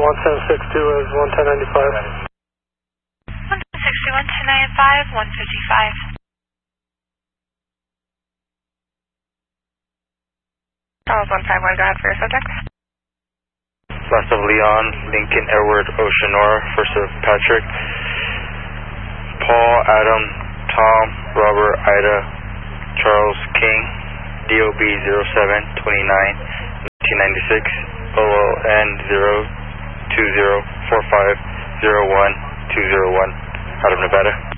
1762 is 11095. 161 1095, 155. Charles 151, go ahead for your subject. Last of Leon, Lincoln, Edward, Oceanora, first of Patrick, Paul, Adam, Tom, Robert, Ida, Charles, King, DOB 0729 1996, OLN 0204501 201, out of Nevada.